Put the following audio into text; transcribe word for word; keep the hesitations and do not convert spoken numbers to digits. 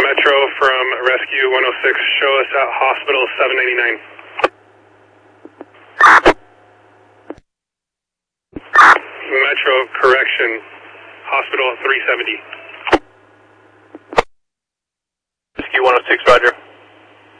Metro from Rescue one oh six, show us at Hospital seven ninety-nine. Metro, correction, Hospital three seventy. Rescue one oh six, roger.